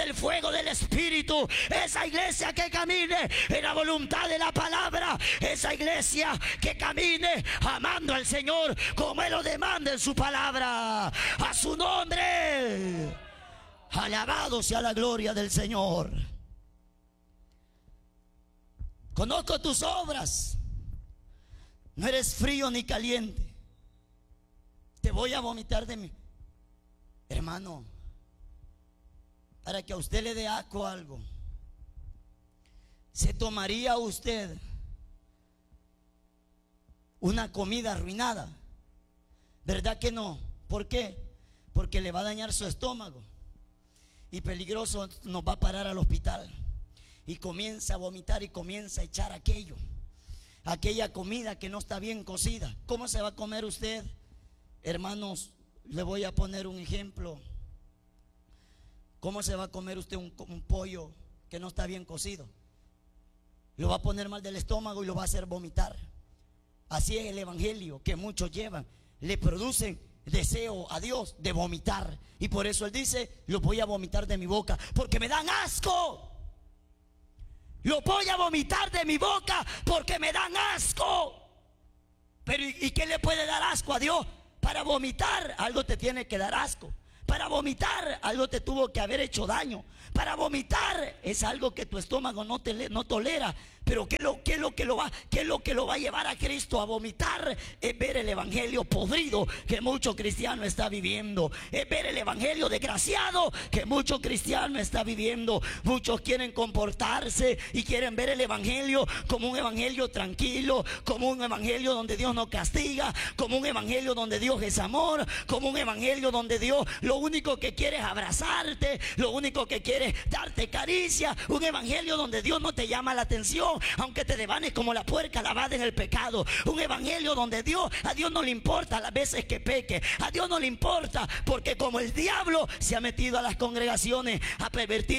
el fuego del Espíritu, esa iglesia que camine en la voluntad de la palabra, esa iglesia que camine amando al Señor como Él lo demanda en su palabra. A su nombre, alabado sea la gloria del Señor. Conozco tus obras, no eres frío ni caliente. Te voy a vomitar de mí. Hermano, para que a usted le dé asco algo, ¿se tomaría usted una comida arruinada? ¿Verdad que no? ¿Por qué? Porque le va a dañar su estómago y peligroso nos va a parar al hospital. Y comienza a vomitar y comienza a echar aquella comida que no está bien cocida. ¿Cómo se va a comer usted? Hermanos, le voy a poner un ejemplo. ¿Cómo se va a comer usted un pollo que no está bien cocido? Lo va a poner mal del estómago y lo va a hacer vomitar. Así es el evangelio que muchos llevan. Le producen deseo a Dios de vomitar. Y por eso Él dice: lo voy a vomitar de mi boca, porque me dan asco. Lo voy a vomitar de mi boca porque me dan asco. Pero ¿y qué le puede dar asco a Dios? Para vomitar algo te tiene que dar asco. Para vomitar algo te tuvo que haber hecho daño. Para vomitar es algo que tu estómago no tolera. Pero ¿qué es lo que lo va a llevar a Cristo a vomitar? Es ver el evangelio podrido que mucho cristiano está viviendo. Es ver el evangelio desgraciado que mucho cristiano está viviendo. Muchos quieren comportarse y quieren ver el evangelio como un evangelio tranquilo, como un evangelio donde Dios no castiga, como un evangelio donde Dios es amor, como un evangelio donde Dios lo único que quiere es abrazarte, lo único que quiere es darte caricia. Un evangelio donde Dios no te llama la atención, aunque te devanes como la puerca lavada en el pecado. Un evangelio donde a Dios no le importa las veces que peque. A Dios no le importa, porque como el diablo se ha metido a las congregaciones a pervertir